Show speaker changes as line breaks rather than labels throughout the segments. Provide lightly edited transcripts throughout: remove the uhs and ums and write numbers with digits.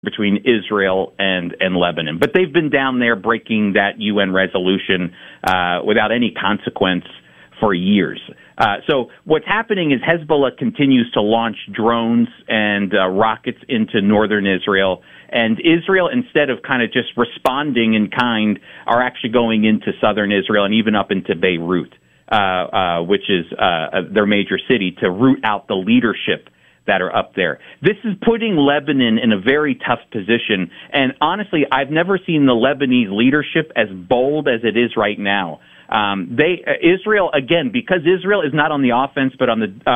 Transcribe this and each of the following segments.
between Israel and Lebanon. But they've been down there breaking that UN resolution without any consequence for years. So what's happening is Hezbollah continues to launch drones and rockets into northern Israel. And Israel, instead of kind of just responding in kind, are actually going into southern Israel and even up into Beirut, which is their major city, to root out the leadership that are up there. This is putting Lebanon in a very tough position. And honestly, I've never seen the Lebanese leadership as bold as it is right now. Israel, again, because Israel is not on the offense, but on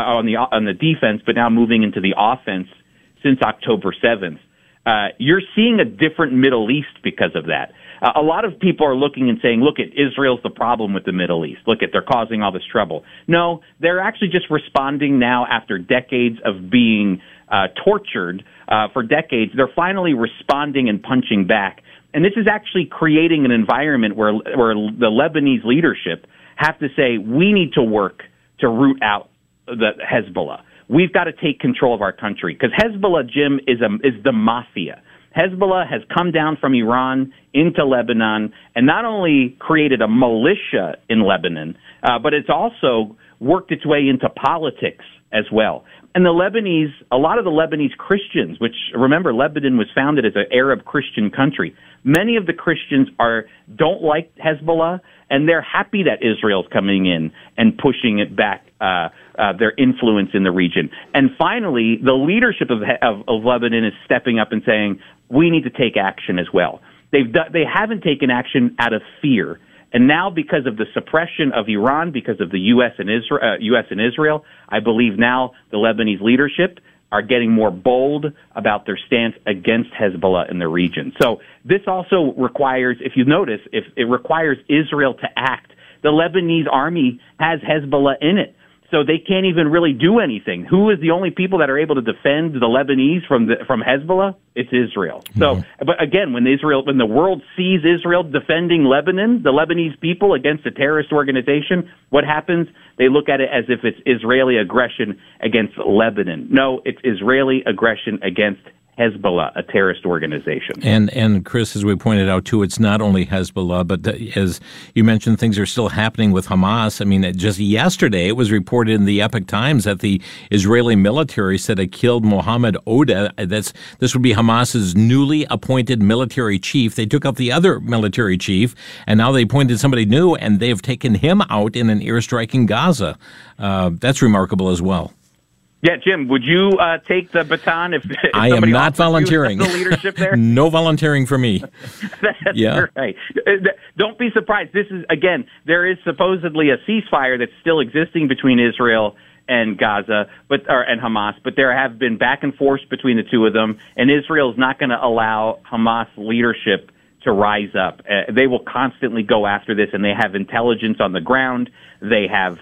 the defense, but now moving into the offense since October 7th. You're seeing a different Middle East because of that. A lot of people are looking and saying, look, Israel's the problem with the Middle East. Look, they're causing all this trouble. No, they're actually just responding now after decades of being tortured for decades. They're finally responding and punching back. And this is actually creating an environment where the Lebanese leadership have to say, we need to work to root out the Hezbollah. We've got to take control of our country, because Hezbollah, Jim, is the mafia. Hezbollah has come down from Iran into Lebanon and not only created a militia in Lebanon, but it's also worked its way into politics as well. And a lot of the Lebanese Christians, which, remember, Lebanon was founded as an Arab Christian country. Many of the Christians don't like Hezbollah, and they're happy that Israel's coming in and pushing it back, their influence in the region. And finally, the leadership of Lebanon is stepping up and saying, we need to take action as well. They haven't taken action out of fear. And now, because of the suppression of Iran, because of the U.S. and Israel, I believe now the Lebanese leadership are getting more bold about their stance against Hezbollah in the region. So this also requires, if you notice, if it requires Israel to act. The Lebanese army has Hezbollah in it, so they can't even really do anything. Who is the only people that are able to defend the Lebanese from Hezbollah? It's Israel. So, but again, when the world sees Israel defending Lebanon, the Lebanese people against a terrorist organization, what happens? They look at it as if it's Israeli aggression against Lebanon. No, it's Israeli aggression against Hezbollah, a terrorist organization.
And Chris, as we pointed out, too, it's not only Hezbollah, but as you mentioned, things are still happening with Hamas. I mean, just yesterday, it was reported in the Epoch Times that the Israeli military said it killed Mohammed Oda. This would be Hamas's newly appointed military chief. They took out the other military chief, and now they appointed somebody new, and they've taken him out in an airstrike in Gaza. That's remarkable as well.
Yeah, Jim, would you take the baton if
I am not volunteering.
The leadership there?
No volunteering for me.
That's right. Don't be surprised. This is, again, there is supposedly a ceasefire that's still existing between Israel and Gaza, and Hamas, but there have been back and forth between the two of them, and Israel is not going to allow Hamas leadership to rise up. They will constantly go after this, and they have intelligence on the ground. They have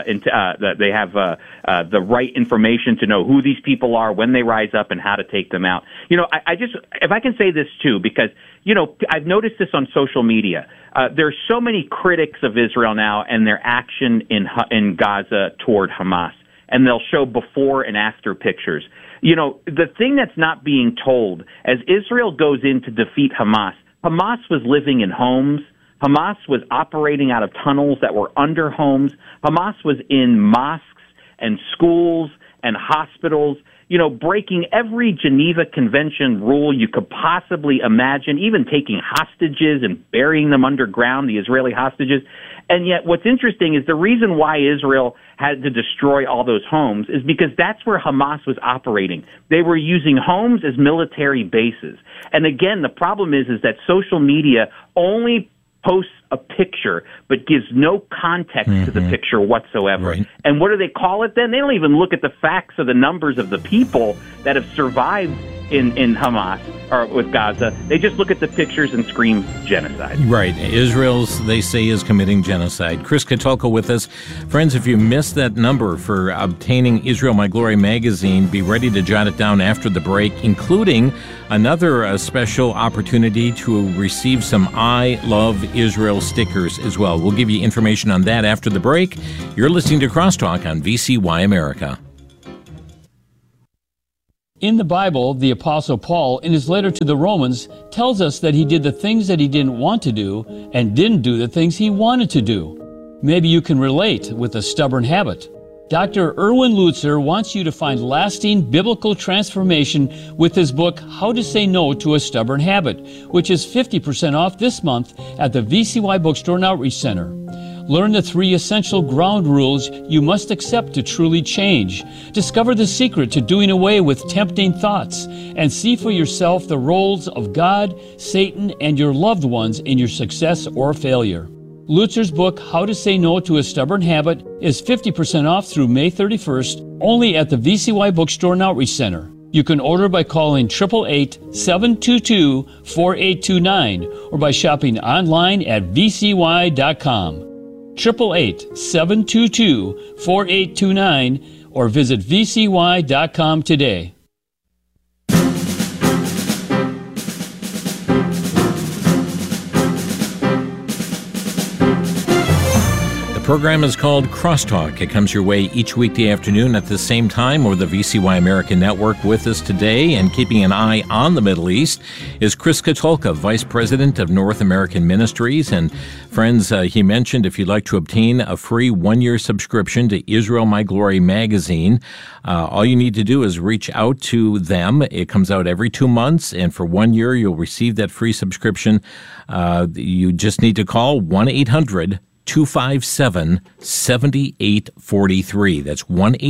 the right information to know who these people are, when they rise up, and how to take them out. You know, if I can say this too, because I've noticed this on social media. There's so many critics of Israel now and their action in Gaza toward Hamas, and they'll show before and after pictures. You know, the thing that's not being told as Israel goes in to defeat Hamas was living in homes. Hamas was operating out of tunnels that were under homes. Hamas was in mosques and schools and hospitals, breaking every Geneva Convention rule you could possibly imagine, even taking hostages and burying them underground, the Israeli hostages. And yet what's interesting is the reason why Israel had to destroy all those homes is because that's where Hamas was operating. They were using homes as military bases. And again, the problem is that social media only posts a picture but gives no context to the picture whatsoever.
Right.
And what do they call it then? They don't even look at the facts or the numbers of the people that have survived in Hamas or with Gaza. They just look at the pictures and scream genocide.
Right. Israel's, they say, is committing genocide. Chris Katulka with us. Friends, if you missed that number for obtaining Israel My Glory magazine, be ready to jot it down after the break, including another special opportunity to receive some I Love Israel stickers as well. We'll give you information on that after the break. You're listening to Crosstalk on VCY America.
In the Bible, the Apostle Paul, in his letter to the Romans, tells us that he did the things that he didn't want to do and didn't do the things he wanted to do. Maybe you can relate with a stubborn habit. Dr. Erwin Lutzer wants you to find lasting biblical transformation with his book, How to Say No to a Stubborn Habit, which is 50% off this month at the VCY Bookstore and Outreach Center. Learn the 3 essential ground rules you must accept to truly change. Discover the secret to doing away with tempting thoughts, and see for yourself the roles of God, Satan, and your loved ones in your success or failure. Lutzer's book, How to Say No to a Stubborn Habit, is 50% off through May 31st, only at the VCY Bookstore and Outreach Center. You can order by calling 888-722-4829 or by shopping online at vcy.com. 888-722-4829 or visit vcy.com today.
The program is called Crosstalk. It comes your way each weekday afternoon at the same time over the VCY American Network. With us today and keeping an eye on the Middle East is Chris Katulka, Vice President of North American Ministries. And friends, he mentioned if you'd like to obtain a free 1-year subscription to Israel My Glory magazine, all you need to do is reach out to them. It comes out every 2 months, and for 1 year, you'll receive that free subscription. You just need to call 1-800-257-7843. That's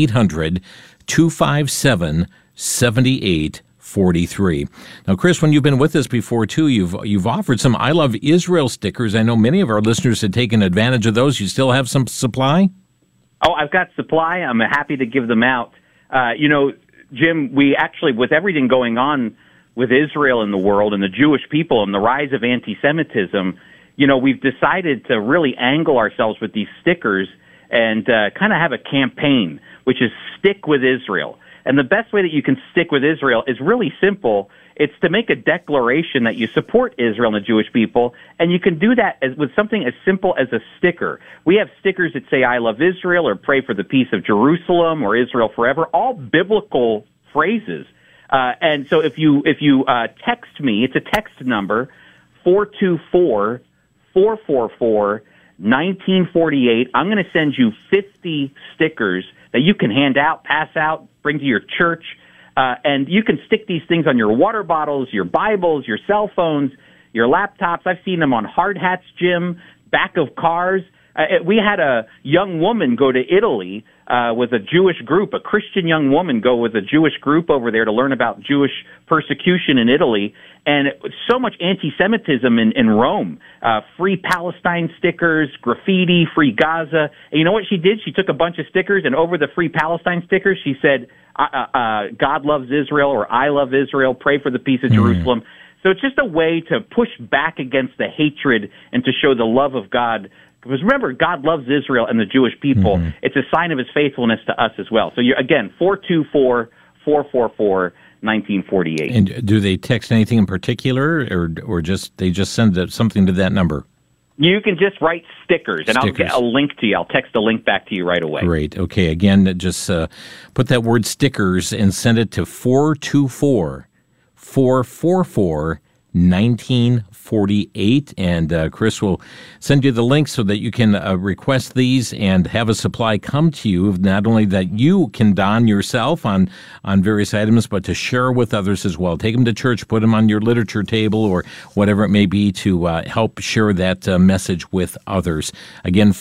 1-800-257-7843. Now, Chris, when you've been with us before, too, you've offered some I Love Israel stickers. I know many of our listeners had taken advantage of those. You still have some supply?
Oh, I've got supply. I'm happy to give them out. Jim, we actually, with everything going on with Israel in the world and the Jewish people and the rise of anti-Semitism, we've decided to really angle ourselves with these stickers and kind of have a campaign, which is Stick with Israel. And the best way that you can stick with Israel is really simple. It's to make a declaration that you support Israel and the Jewish people, and you can do that with something as simple as a sticker. We have stickers that say, I love Israel, or pray for the peace of Jerusalem, or Israel forever, all biblical phrases. And so if you text me, it's a text number, 424-444-1948. I'm going to send you 50 stickers that you can hand out, pass out, bring to your church, and you can stick these things on your water bottles, your Bibles, your cell phones, your laptops. I've seen them on hard hats, Jim, back of cars. We had a young woman go to Italy with a Jewish group, a Christian young woman go with a Jewish group over there to learn about Jewish persecution in Italy. And so much anti-Semitism in Rome. Free Palestine stickers, graffiti, free Gaza. And you know what she did? She took a bunch of stickers, and over the free Palestine stickers, she said, God loves Israel, or I love Israel, pray for the peace of Jerusalem. So it's just a way to push back against the hatred and to show the love of God. Because remember, God loves Israel and the Jewish people. Mm-hmm. It's a sign of his faithfulness to us as well. So, again, 424-444-1948.
And do they text anything in particular, or they just send something to that number?
You can just write stickers, and I'll get a link to you. I'll text a link back to you right away.
Great. Okay. Again, just put that word stickers and send it to 424-444-1948, and Chris will send you the link so that you can request these and have a supply come to you, not only that you can don yourself on various items, but to share with others as well. Take them to church, put them on your literature table or whatever it may be to help share that message with others. Again,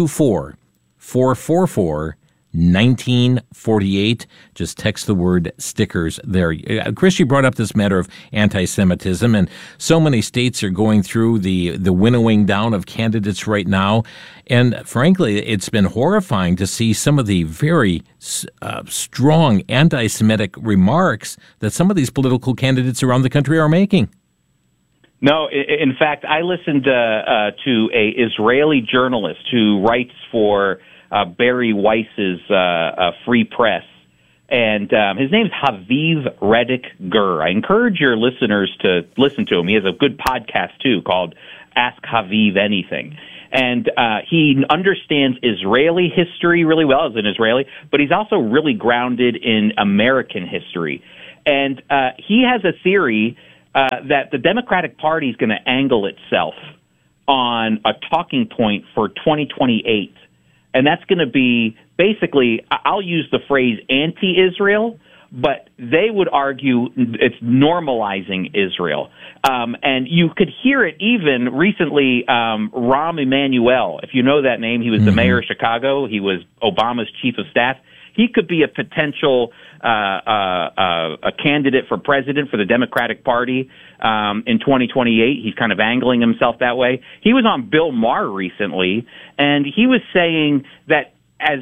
424-444-1948. Just text the word stickers there. Chris, you brought up this matter of anti-Semitism, and so many states are going through the winnowing down of candidates right now. And frankly, it's been horrifying to see some of the very strong anti-Semitic remarks that some of these political candidates around the country are making.
No, in fact, I listened to a Israeli journalist who writes for Barry Weiss's Free Press, and his name's Haviv Reddick Gur. I encourage your listeners to listen to him. He has a good podcast, too, called Ask Haviv Anything. And he understands Israeli history really well as an Israeli, but he's also really grounded in American history. And he has a theory that the Democratic Party is going to angle itself on a talking point for 2028. And that's going to be basically, I'll use the phrase anti-Israel, but they would argue it's normalizing Israel. And you could hear it even recently, Rahm Emanuel. If you know that name, he was the mayor of Chicago. He was Obama's chief of staff. He could be a potential a candidate for president for the Democratic Party in 2028. He's kind of angling himself that way. He was on Bill Maher recently, and he was saying that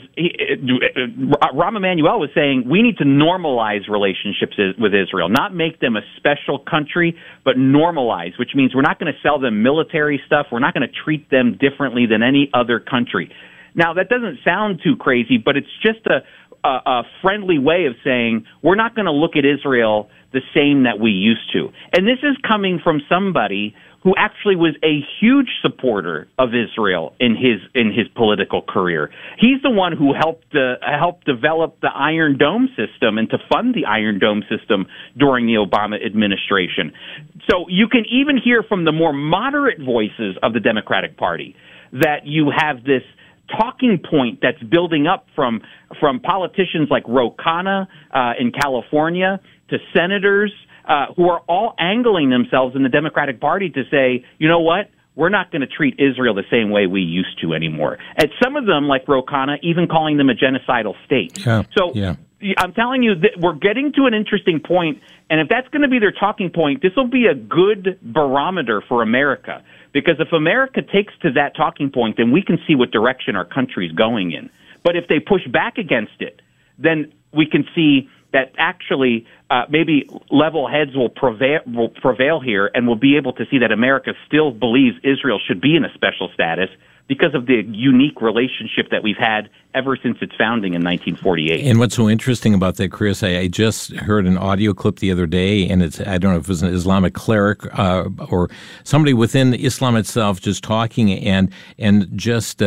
Rahm Emanuel was saying we need to normalize relationships with Israel, not make them a special country, but normalize, which means we're not going to sell them military stuff. We're not going to treat them differently than any other country. Now, that doesn't sound too crazy, but it's just a friendly way of saying we're not going to look at Israel the same that we used to. And this is coming from somebody who actually was a huge supporter of Israel in his political career. He's the one who helped develop the Iron Dome system and to fund the Iron Dome system during the Obama administration. So you can even hear from the more moderate voices of the Democratic Party that you have this talking point that's building up from politicians like Ro Khanna in California to senators who are all angling themselves in the Democratic Party to say, you know what, we're not going to treat Israel the same way we used to anymore. And some of them, like Ro Khanna, even calling them a genocidal state. I'm telling you that we're getting to an interesting point, and if that's going to be their talking point, this will be a good barometer for America. Because if America takes to that talking point, then we can see what direction our country is going in. But if they push back against it, then we can see that actually maybe level heads will prevail here, and we'll be able to see that America still believes Israel should be in a special status because of the unique relationship that we've had ever since its founding in 1948.
And what's so interesting about that, Chris, I just heard an audio clip the other day, and I don't know if it was an Islamic cleric or somebody within Islam itself just talking and just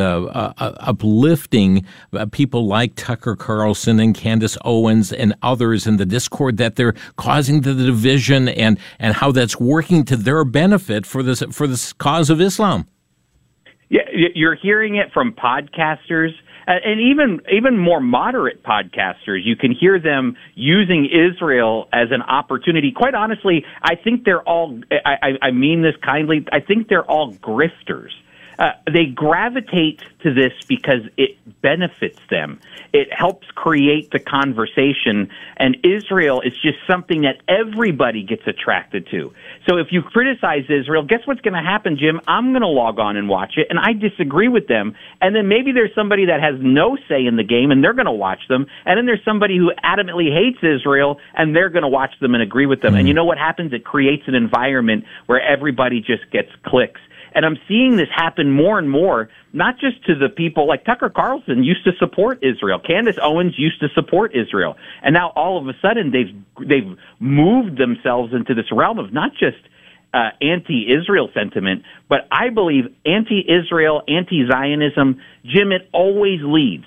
uplifting people like Tucker Carlson and Candace Owens and others in the discord that they're causing the division and how that's working to their benefit for this cause of Islam.
Yeah, you're hearing it from podcasters and even more moderate podcasters. You can hear them using Israel as an opportunity. Quite honestly, I think they're all, I mean this kindly, I think they're all grifters. They gravitate to this because it benefits them. It helps create the conversation, and Israel is just something that everybody gets attracted to. So if you criticize Israel, guess what's going to happen, Jim? I'm going to log on and watch it, and I disagree with them. And then maybe there's somebody that has no say in the game, and they're going to watch them. And then there's somebody who adamantly hates Israel, and they're going to watch them and agree with them. And you know what happens? It creates an environment where everybody just gets clicks. And I'm seeing this happen more and more, not just to the people like Tucker Carlson used to support Israel. Candace Owens used to support Israel. And now all of a sudden they've moved themselves into this realm of not just anti-Israel sentiment, but I believe anti-Israel, anti-Zionism. Jim, it always leads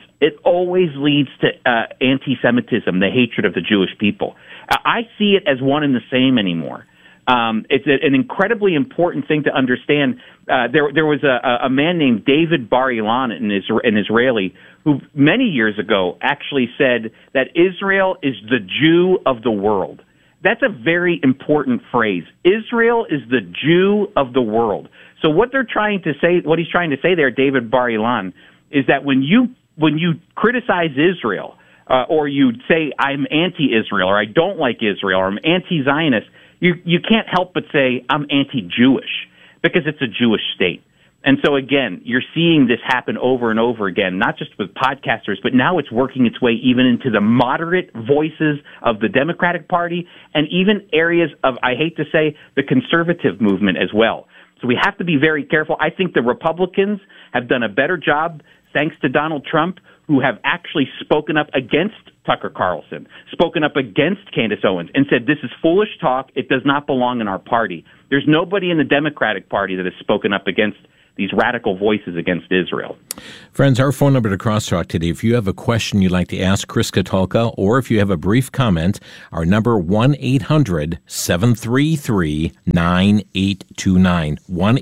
to anti-Semitism, the hatred of the Jewish people. I see it as one and the same anymore. It's an incredibly important thing to understand. There was a man named David Bar-Ilan, an Israeli, who many years ago actually said that Israel is the Jew of the world. That's a very important phrase. Israel is the Jew of the world. So what he's trying to say there, David Bar-Ilan, is that when you criticize Israel, or you say I'm anti-Israel, or I don't like Israel, or I'm anti-Zionist, you can't help but say I'm anti-Jewish because it's a Jewish state. And so, again, you're seeing this happen over and over again, not just with podcasters, but now it's working its way even into the moderate voices of the Democratic Party and even areas of, I hate to say, the conservative movement as well. So we have to be very careful. I think the Republicans have done a better job, thanks to Donald Trump, who have actually spoken up against Tucker Carlson, spoken up against Candace Owens, and said this is foolish talk. It does not belong in our party. There's nobody in the Democratic Party that has spoken up against these radical voices against Israel.
Friends, our phone number to Crosstalk today, if you have a question you'd like to ask Chris Katulka, or if you have a brief comment, our number 1-800-733-9829.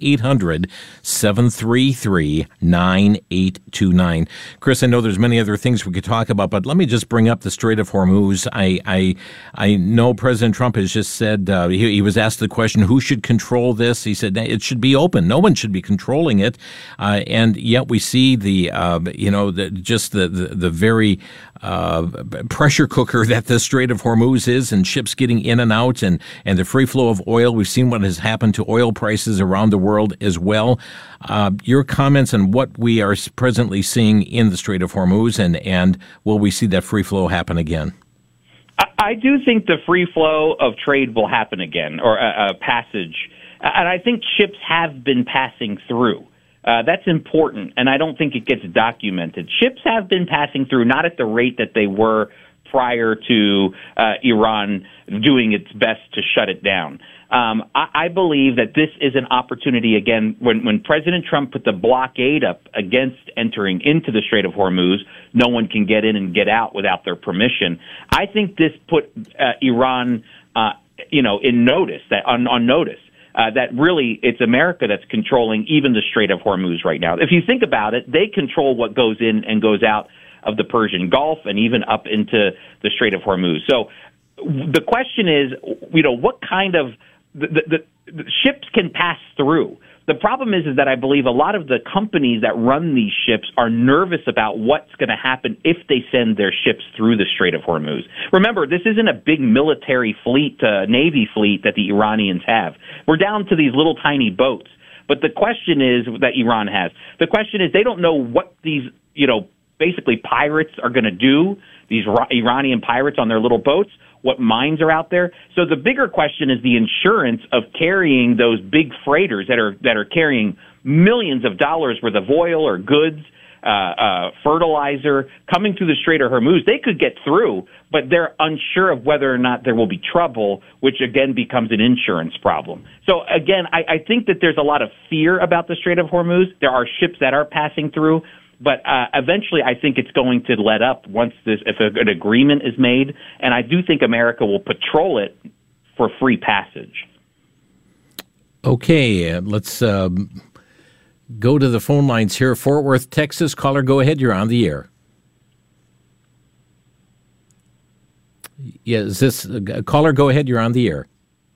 1-800-733-9829. Chris, I know there's many other things we could talk about, but let me just bring up the Strait of Hormuz. I know President Trump has just said, he was asked the question, who should control this? He said it should be open. No one should be controlling it. And yet we see the very pressure cooker that the Strait of Hormuz is, and ships getting in and out, and the free flow of oil. We've seen what has happened to oil prices around the world as well. Your comments on what we are presently seeing in the Strait of Hormuz, and will we see that free flow happen again?
I do think the free flow of trade will happen again, or a passage. And I think ships have been passing through. That's important, and I don't think it gets documented. Ships have been passing through, not at the rate that they were prior to Iran doing its best to shut it down. I believe that this is an opportunity, again, when President Trump put the blockade up against entering into the Strait of Hormuz, no one can get in and get out without their permission. I think this put Iran, in notice, on notice. That really it's America that's controlling even the Strait of Hormuz right now. If you think about it, they control what goes in and goes out of the Persian Gulf and even up into the Strait of Hormuz. So the question is, what kind of the ships can pass through. The problem is that I believe a lot of the companies that run these ships are nervous about what's going to happen if they send their ships through the Strait of Hormuz. Remember, this isn't a big military fleet, Navy fleet that the Iranians have. We're down to these little tiny boats. But the question is that Iran has. The question is they don't know what these, basically pirates are going to do, these Iranian pirates on their little boats, what mines are out there. So the bigger question is the insurance of carrying those big freighters that are carrying millions of dollars worth of oil or goods, fertilizer coming through the Strait of Hormuz. They could get through, but they're unsure of whether or not there will be trouble, which again becomes an insurance problem. So again, I think that there's a lot of fear about the Strait of Hormuz. There are ships that are passing through. But eventually, I think it's going to let up if an agreement is made, and I do think America will patrol it for free passage.
Okay, let's go to the phone lines here. Fort Worth, Texas. Caller, go ahead. You're on the air. Yeah, is this caller? Go ahead. You're on the air.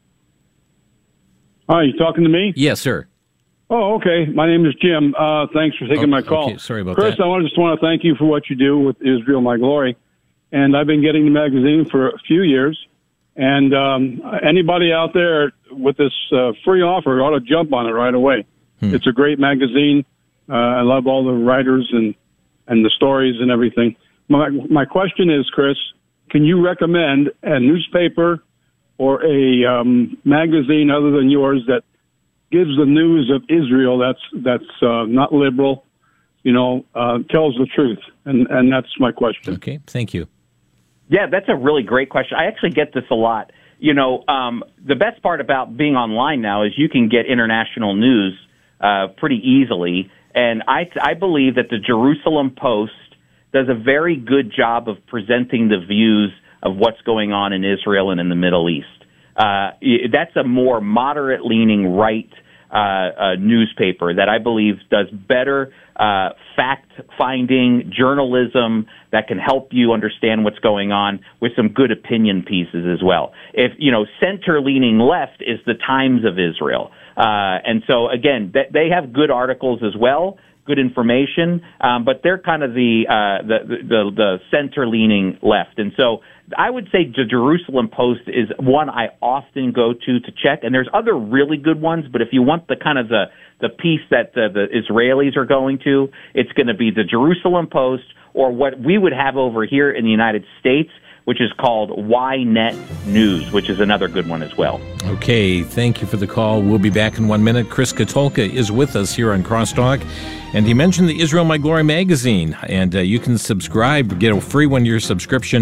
Hi, you talking to me?
Yes, sir.
Oh, okay. My name is Jim. Thanks for taking my call.
Okay, sorry about
Chris,
that.
I just want to thank you for what you do with Israel My Glory. And I've been getting the magazine for a few years. And anybody out there with this free offer ought to jump on it right away. It's a great magazine. I love all the writers and the stories and everything. My question is, Chris, can you recommend a newspaper or a magazine other than yours that gives the news of Israel that's not liberal, tells the truth? And that's my question.
Okay, thank you.
Yeah, that's a really great question. I actually get this a lot. The best part about being online now is you can get international news pretty easily. And I believe that the Jerusalem Post does a very good job of presenting the views of what's going on in Israel and in the Middle East. That's a more moderate-leaning right newspaper that I believe does better fact-finding journalism that can help you understand what's going on with some good opinion pieces as well. If, center-leaning left is the Times of Israel. And so, again, they have good articles as well, good information, but they're kind of the center-leaning left. And so I would say the Jerusalem Post is one I often go to check, and there's other really good ones, but if you want the kind of the piece that the Israelis are going to, it's going to be the Jerusalem Post, or what we would have over here in the United States which is called YNet News, which is another good one as well.
Okay, thank you for the call. We'll be back in 1 minute. Chris Katulka is with us here on Crosstalk, and he mentioned the Israel My Glory magazine, and you can subscribe, get a free one-year subscription,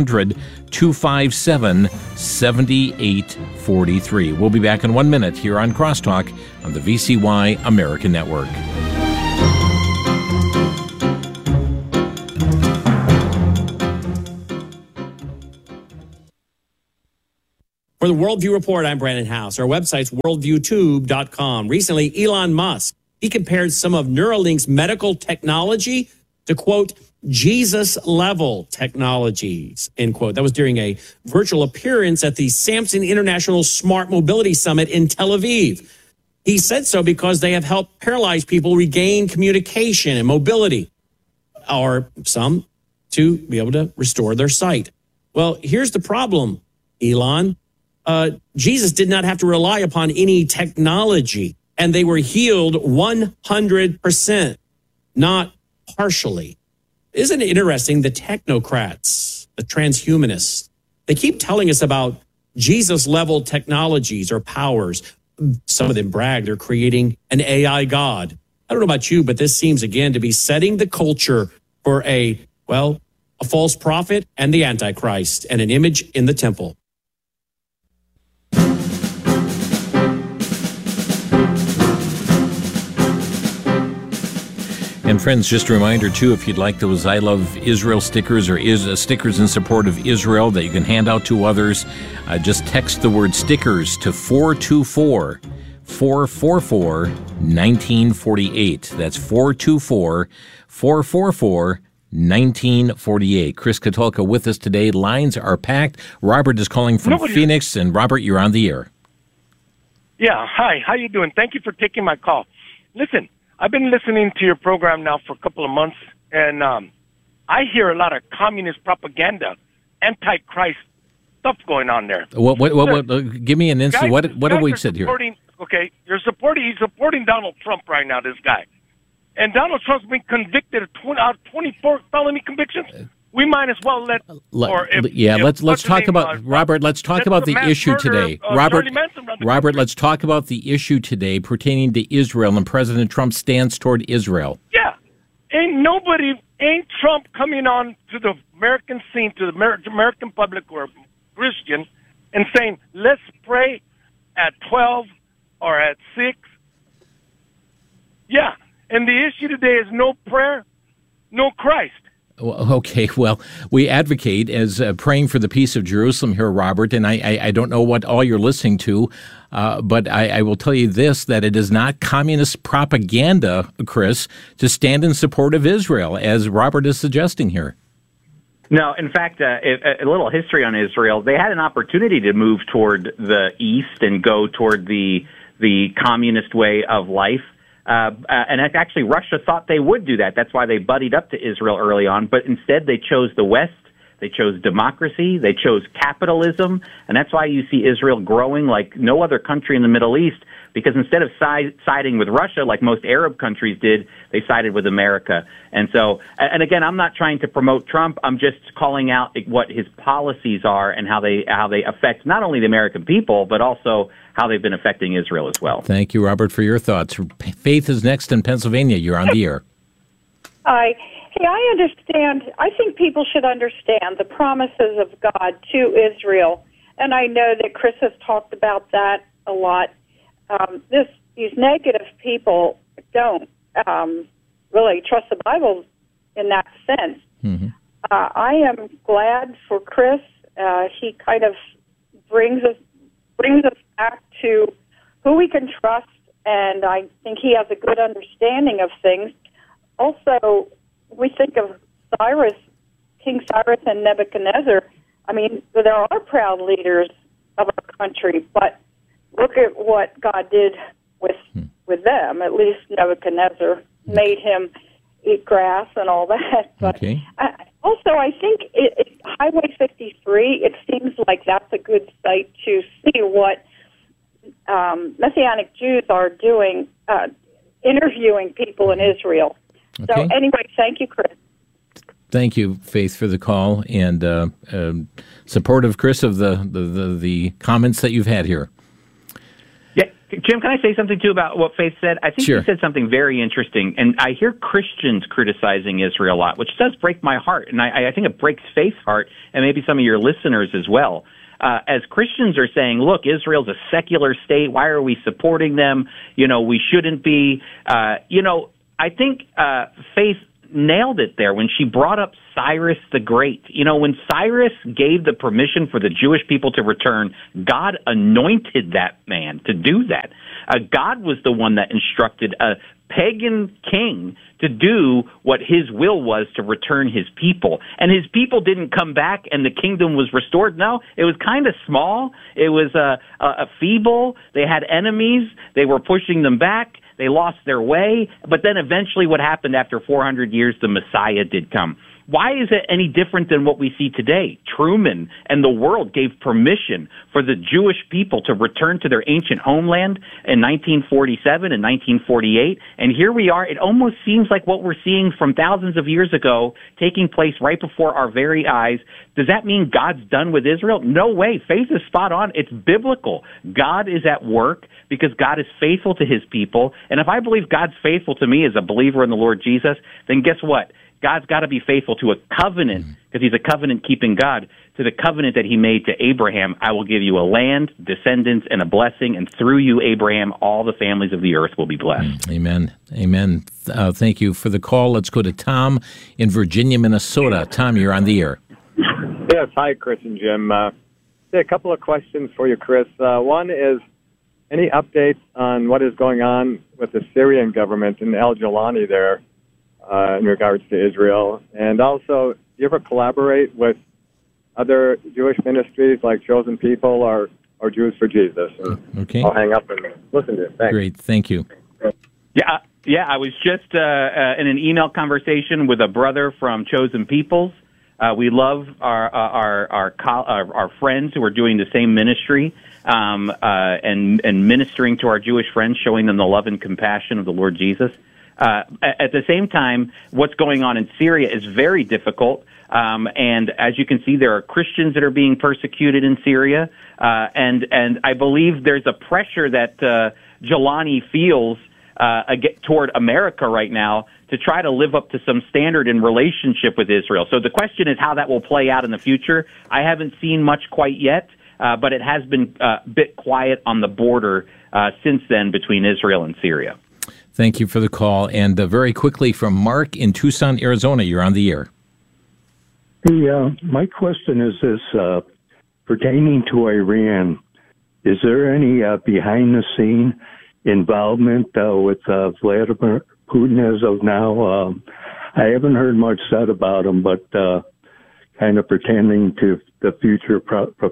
800-257-7843. We'll be back in 1 minute here on Crosstalk on the VCY American Network.
For the Worldview Report, I'm Brandon House. Our website's worldviewtube.com. Recently, Elon Musk, he compared some of Neuralink's medical technology to, quote, Jesus-level technologies, end quote. That was during a virtual appearance at the Samson International Smart Mobility Summit in Tel Aviv. He said so because they have helped paralyzed people regain communication and mobility, or some to be able to restore their sight. Well, here's the problem, Elon. Jesus did not have to rely upon any technology, and they were healed 100%, not partially. Isn't it interesting? The technocrats, the transhumanists, they keep telling us about Jesus-level technologies or powers. Some of them brag they're creating an AI god. I don't know about you, but this seems again to be setting the culture for a false prophet and the Antichrist and an image in the temple.
And friends, just a reminder, too, if you'd like those I Love Israel stickers or stickers in support of Israel that you can hand out to others, just text the word stickers to 424-444-1948. That's 424-444-1948. Chris Katulka with us today. Lines are packed. Robert is calling from Phoenix. And Robert, you're on the air.
Yeah, hi. How you doing? Thank you for taking my call. Listen, I've been listening to your program now for a couple of months, and I hear a lot of communist propaganda, anti-Christ stuff going on there.
What give me an instant. What have we said here?
Okay, he's supporting Donald Trump right now, this guy. And Donald Trump's been convicted of 24 felony convictions. We might as well let's
talk about Robert. Let's talk about the issue today, Robert. Let's talk about the issue today pertaining to Israel and President Trump's stance toward Israel.
Yeah, ain't Trump coming on to the American scene, to the American public or Christian, and saying, let's pray at 12 or at 6. Yeah, and the issue today is no prayer, no Christ.
Okay, well, we advocate as praying for the peace of Jerusalem here, Robert, and I don't know what all you're listening to, but I will tell you this, that it is not communist propaganda, Chris, to stand in support of Israel, as Robert is suggesting here.
No, in fact, a little history on Israel. They had an opportunity to move toward the east and go toward the communist way of life. And actually, Russia thought they would do that. That's why they buddied up to Israel early on. But instead, they chose the West. They chose democracy. They chose capitalism. And that's why you see Israel growing like no other country in the Middle East, because instead of siding with Russia like most Arab countries did, they sided with America. And so, and again, I'm not trying to promote Trump. I'm just calling out what his policies are and how they affect not only the American people, but also how they've been affecting Israel as well.
Thank you, Robert, for your thoughts. Faith is next in Pennsylvania. You're on the air.
Hi. Hey, I understand. I think people should understand the promises of God to Israel. And I know that Chris has talked about that a lot. These negative people don't really trust the Bible in that sense. Mm-hmm. I am glad for Chris. He kind of brings us back to who we can trust, and I think he has a good understanding of things. Also, we think of King Cyrus and Nebuchadnezzar. I mean, there are proud leaders of our country, but look at what God did with them. At least Nebuchadnezzar made him eat grass and all that. But
okay.
Also, I think Highway 53, it seems like that's a good site to see what Messianic Jews are doing, interviewing people in Israel. Okay. So anyway, thank you, Chris.
Thank you, Faith, for the call and supportive, Chris, of the comments that you've had here.
Yeah, Jim, can I say something, too, about what Faith said? I think
Sure.
she said something very interesting, and I hear Christians criticizing Israel a lot, which does break my heart, and I think it breaks Faith's heart, and maybe some of your listeners as well. As Christians are saying, look, Israel's a secular state. Why are we supporting them? We shouldn't be. I think Faith nailed it there when she brought up Cyrus the Great. When Cyrus gave the permission for the Jewish people to return, God anointed that man to do that. God was the one that instructed a pagan king to do what his will was, to return his people. And his people didn't come back and the kingdom was restored. No, it was kind of small. It was a feeble. They had enemies. They were pushing them back. They lost their way. But then eventually what happened after 400 years, the Messiah did come. Why is it any different than what we see today? Truman and the world gave permission for the Jewish people to return to their ancient homeland in 1947 and 1948. And here we are. It almost seems like what we're seeing from thousands of years ago taking place right before our very eyes. Does that mean God's done with Israel? No way. Faith is spot on. It's biblical. God is at work because God is faithful to his people. And if I believe God's faithful to me as a believer in the Lord Jesus, then guess what? God's got to be faithful to a covenant, because he's a covenant-keeping God, to the covenant that he made to Abraham. I will give you a land, descendants, and a blessing, and through you, Abraham, all the families of the earth will be blessed.
Amen. Amen. Thank you for the call. Let's go to Tom in Virginia, Minnesota. Tom, you're on the air.
Yes. Hi, Chris and Jim. A couple of questions for you, Chris. One is, any updates on what is going on with the Syrian government in Al-Jalani there? In regards to Israel, and also, do you ever collaborate with other Jewish ministries like Chosen People or Jews for Jesus?
Okay.
I'll hang up and listen to you. Thanks.
Great, thank you.
Yeah. I was just in an email conversation with a brother from Chosen Peoples. We love our friends who are doing the same ministry and ministering to our Jewish friends, showing them the love and compassion of the Lord Jesus. At the same time, what's going on in Syria is very difficult. And as you can see, there are Christians that are being persecuted in Syria. And I believe there's a pressure that Jalani feels toward America right now to try to live up to some standard in relationship with Israel. So the question is how that will play out in the future. I haven't seen much quite yet, but it has been a bit quiet on the border since then between Israel and Syria.
Thank you for the call. And very quickly from Mark in Tucson, Arizona, you're on the air.
Hey, my question is this, pertaining to Iran, is there any behind-the-scene involvement with Vladimir Putin as of now? I haven't heard much said about him, but kind of pretending to the future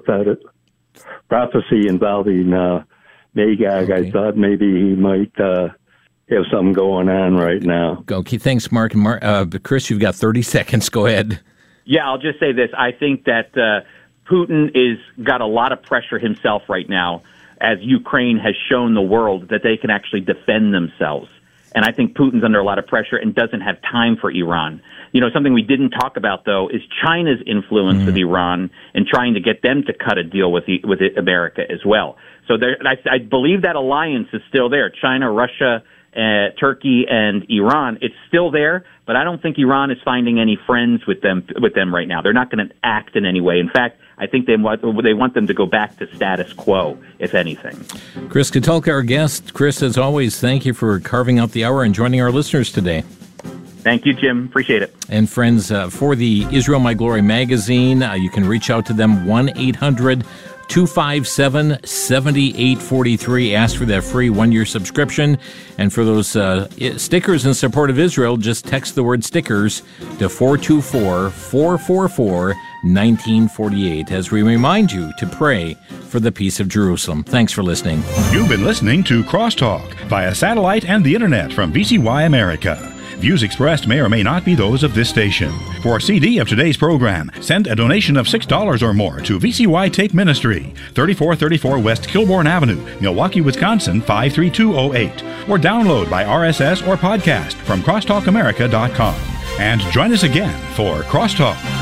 prophecy involving Magog. Okay. I thought maybe he might... have something going on right now.
Okay, thanks, Mark. Chris, you've got 30 seconds. Go ahead.
Yeah, I'll just say this. I think that Putin is got a lot of pressure himself right now, as Ukraine has shown the world that they can actually defend themselves. And I think Putin's under a lot of pressure and doesn't have time for Iran. Something we didn't talk about, though, is China's influence with Iran and trying to get them to cut a deal with America as well. So I believe that alliance is still there. China, Russia, Turkey and Iran, it's still there, but I don't think Iran is finding any friends with them right now. They're not going to act in any way. In fact, I think they want them to go back to status quo, if anything.
Chris Katulka, our guest. Chris, as always, thank you for carving out the hour and joining our listeners today.
Thank you, Jim. Appreciate it.
And friends, for the Israel My Glory magazine, you can reach out to them 1-800-257-7843. Ask for that free one-year subscription. And for those stickers in support of Israel, just text the word stickers to 424-444-1948 as we remind you to pray for the peace of Jerusalem. Thanks for listening.
You've been listening to Crosstalk via satellite and the internet from VCY America. Views expressed may or may not be those of this station. For a CD of today's program, send a donation of $6 or more to VCY Tape Ministry, 3434 West Kilbourne Avenue, Milwaukee, Wisconsin, 53208, or download by RSS or podcast from crosstalkamerica.com. and join us again for Crosstalk.